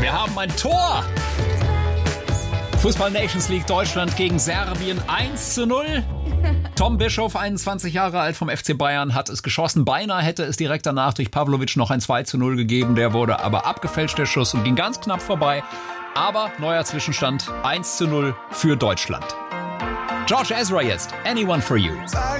Wir haben ein Tor. Fußball Nations League Deutschland gegen Serbien 1:0. Tom Bischof, 21 Jahre alt vom FC Bayern, hat es geschossen. Beinahe hätte es direkt danach durch Pavlovic noch ein 2:0 gegeben. Der wurde aber abgefälscht, der Schuss, und ging ganz knapp vorbei. Aber neuer Zwischenstand 1:0 für Deutschland. George Ezra jetzt. Anyone for You.